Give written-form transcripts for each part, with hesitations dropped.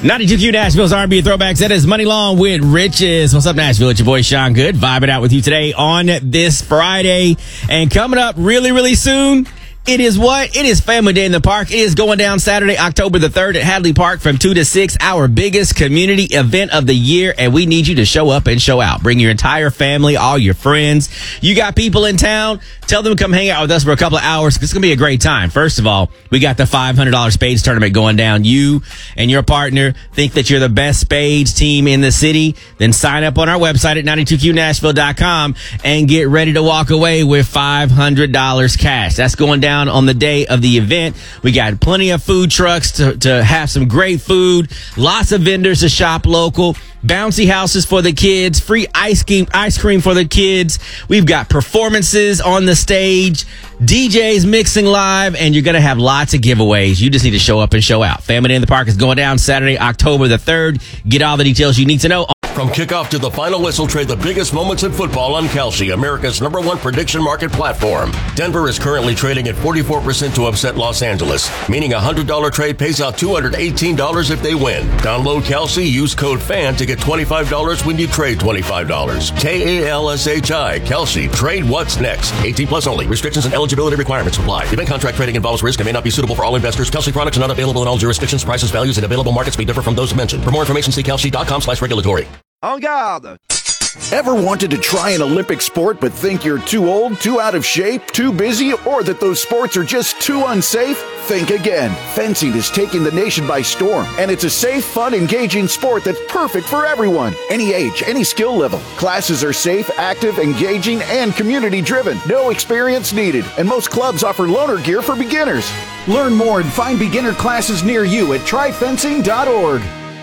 92Q Nashville's R&B Throwbacks. That is Money Long with Riches. What's up, Nashville? It's your boy, Sean Good, vibing out with you today on this Friday. And coming up really, really soon, it is what? It is Family Day in the Park. It is going down Saturday, October the 3rd at Hadley Park from 2 to 6, our biggest community event of the year. And we need you to show up and show out. Bring your entire family, all your friends. You got people in town. Tell them to come hang out with us for a couple of hours. It's going to be a great time. First of all, we got the $500 spades tournament going down. You and your partner think that you're the best spades team in the city? Then sign up on our website at 92qnashville.com and get ready to walk away with $500 cash. That's going down on the day of the event. We got plenty of food trucks to have some great food, lots of vendors to shop local, bouncy houses for the kids, free ice cream for the kids. We've got performances on the stage, DJs mixing live, and you're going to have lots of giveaways. You just need to show up and show out. Family Day in the Park is going down Saturday, October the 3rd. Get all the details you need to know. From kickoff to the final whistle, trade the biggest moments in football on Kalshi, America's #1 prediction market platform. Denver is currently trading at 44% to upset Los Angeles, meaning a $100 trade pays out $218 if they win. Download Kalshi, use code FAN to get $25 when you trade $25. Kalshi, Kalshi, trade what's next. 18 plus only. Restrictions and eligibility requirements apply. Event contract trading involves risk and may not be suitable for all investors. Kalshi products are not available in all jurisdictions. Prices, values, and available markets may differ from those mentioned. For more information, see kalshi.com/regulatory. En garde! Ever wanted to try an Olympic sport but think you're too old, too out of shape, too busy, or that those sports are just too unsafe? Think again. Fencing is taking the nation by storm, and it's a safe, fun, engaging sport that's perfect for everyone. Any age, any skill level. Classes are safe, active, engaging, and community-driven. No experience needed, and most clubs offer loaner gear for beginners. Learn more and find beginner classes near you at tryfencing.org.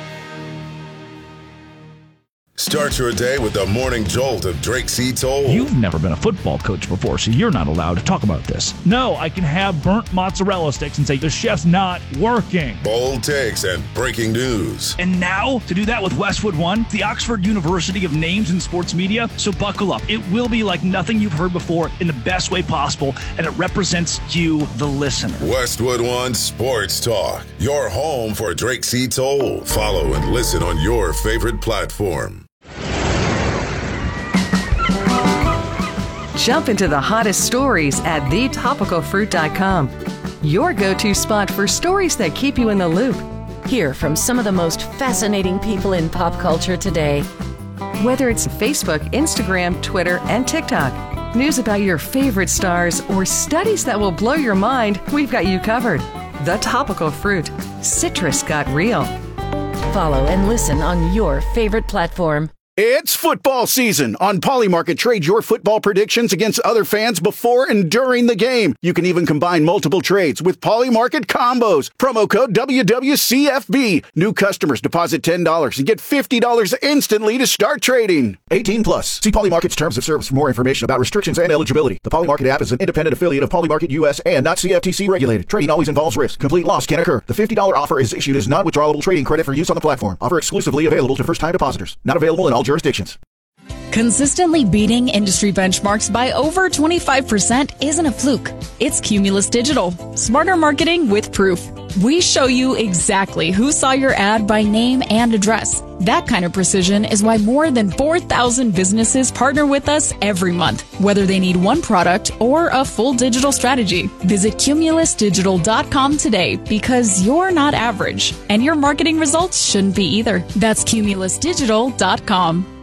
Start your day with the morning jolt of Drake C. Toll. You've never been a football coach before, so you're not allowed to talk about this. No, I can have burnt mozzarella sticks and say the chef's not working. Bold takes and breaking news. And now, to do that with Westwood One, the Oxford University of names in sports media, so buckle up. It will be like nothing you've heard before in the best way possible, and it represents you, the listener. Westwood One Sports Talk, your home for Drake C. Toll. Follow and listen on your favorite platform. Jump into the hottest stories at thetopicalfruit.com. Your go-to spot for stories that keep you in the loop. Hear from some of the most fascinating people in pop culture today. Whether it's Facebook, Instagram, Twitter, and TikTok, news about your favorite stars, or studies that will blow your mind, we've got you covered. The Topical Fruit. Citrus got real. Follow and listen on your favorite platform. It's football season. On Polymarket, trade your football predictions against other fans before and during the game. You can even combine multiple trades with Polymarket combos. Promo code WWCFB. New customers deposit $10 and get $50 instantly to start trading. 18 plus. See Polymarket's terms of service for more information about restrictions and eligibility. The Polymarket app is an independent affiliate of Polymarket US and not CFTC regulated. Trading always involves risk. Complete loss can occur. The $50 offer is issued as non-withdrawable trading credit for use on the platform. Offer exclusively available to first-time depositors. Not available in all jurisdictions. Consistently beating industry benchmarks by over 25% isn't a fluke. It's Cumulus Digital. Smarter marketing with proof. We show you exactly who saw your ad by name and address. That kind of precision is why more than 4,000 businesses partner with us every month, whether they need one product or a full digital strategy. Visit cumulusdigital.com today because you're not average, and your marketing results shouldn't be either. That's cumulusdigital.com.